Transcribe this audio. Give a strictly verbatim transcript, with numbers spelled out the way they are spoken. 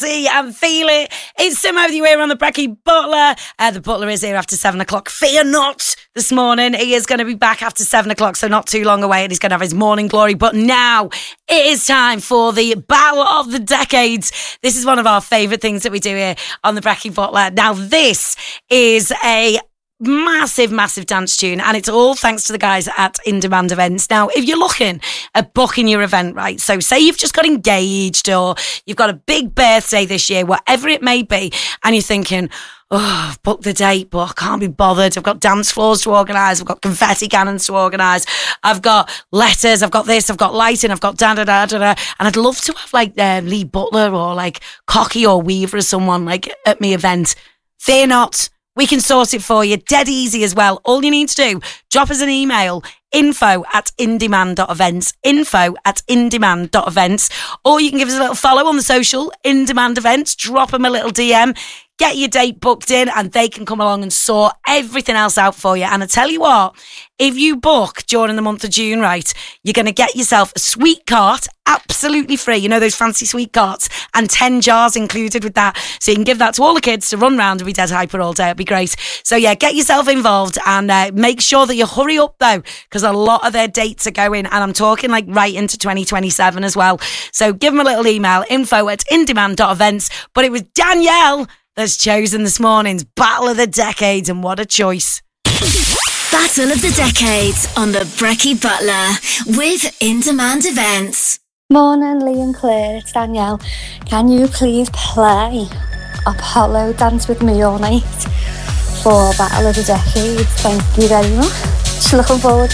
And feel it. It's Simo with you here on the Brekkie Butler. Uh, the Butler is here after seven o'clock. Fear not this morning. He is going to be back after seven o'clock, so not too long away, and he's going to have his morning glory. But now it is time for the Battle of the Decades. This is one of our favourite things that we do here on the Brekkie Butler. Now, this is a massive, massive dance tune, and it's all thanks to the guys at In Demand Events. Now, if you're looking at booking your event, right, so say you've just got engaged or you've got a big birthday this year, whatever it may be, and you're thinking, oh, I've booked the date, but I can't be bothered. I've got dance floors to organise. I've got confetti cannons to organise. I've got letters. I've got this. I've got lighting. I've got da da da da da. And I'd love to have like uh, Lee Butler or like Cocky or Weaver or someone like at my event. Fear not. We can sort it for you. Dead easy as well. All you need to do, drop us an email, info at indemand.events, info at indemand.events, or you can give us a little follow on the social, In Demand Events, drop them a little D M, get your date booked in, and they can come along and sort everything else out for you. And I tell you what, if you book during the month of June, right, you're going to get yourself a sweet cart, absolutely free. You know, those fancy sweet carts, and ten jars included with that. So you can give that to all the kids to run around and be dead hyper all day. It'd be great. So yeah, get yourself involved and uh, make sure that you hurry up though, because a lot of their dates are going, and I'm talking like right into twenty twenty-seven as well. So give them a little email, info at indemand.events. But it was Danielle that's chosen this morning's Battle of the Decades, and what a choice. Battle of the Decades on the Brekkie Butler with In Demand Events. Morning, Lee and Claire, it's Danielle. Can you please play Apollo Dance With Me All Night for Battle of the Decades? Thank you very much. Looking forward